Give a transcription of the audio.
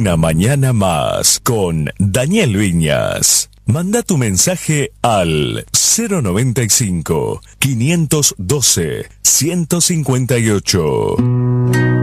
Una mañana más con Daniel Viñas. Manda tu mensaje al 095 512 158.